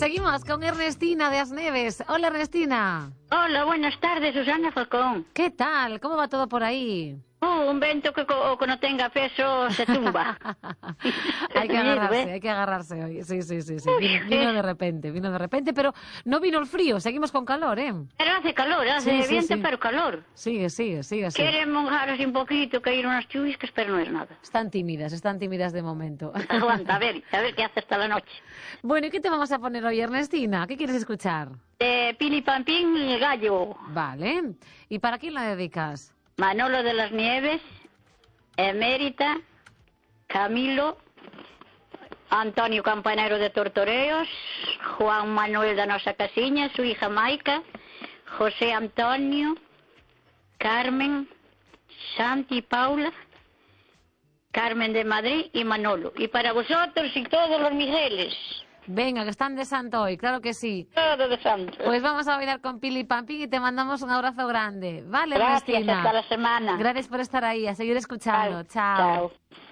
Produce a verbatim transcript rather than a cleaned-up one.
Seguimos con Ernestina de Asneves. Hola, Ernestina. Hola, buenas tardes, Susana Falcón. ¿Qué tal? ¿Cómo va todo por ahí? Oh, un vento que co que no tenga peso se tumba. Hay que agarrarse, hay que agarrarse hoy. Sí, sí, sí, sí. Vino, vino de repente, vino de repente, pero no vino el frío, seguimos con calor, ¿eh? Pero hace calor, hace Sí, sí, viento, sí. pero calor. Sigue, sigue, sigue así. Quieren mojar así un poquito, caer unas chubiscas, pero no es nada. Están tímidas, están tímidas de momento. Aguanta, a ver, a ver qué hace hasta la noche. Bueno, ¿y qué te vamos a poner hoy, Ernestina? ¿Qué quieres escuchar? De Pili Pampín y el gallo. Vale. ¿Y para quién la dedicas? Manolo de las Nieves, Emérita, Camilo, Antonio Campanero de Tortoreos, Juan Manuel da Nosa Casiña, su hija Maica, José Antonio, Carmen, Santi y Paula, Carmen de Madrid y Manolo. Y para vosotros y todos los Migueles. Venga, que están de santo hoy, claro que sí. Todo de santo. Pues vamos a bailar con Pili Pampín y te mandamos un abrazo grande. Vale, Gracias, Ernestina. hasta la semana. Gracias por estar ahí, a seguir escuchando. Chao. Chao. Chao.